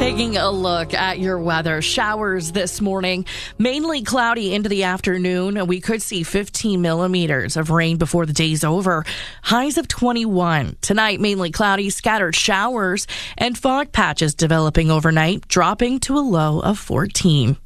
Taking a look at your weather. Showers this morning, mainly cloudy into the afternoon. We could see 15 millimeters of rain before the day's over. Highs of 21. Tonight, mainly cloudy, scattered showers, and fog patches developing overnight, dropping to a low of 14.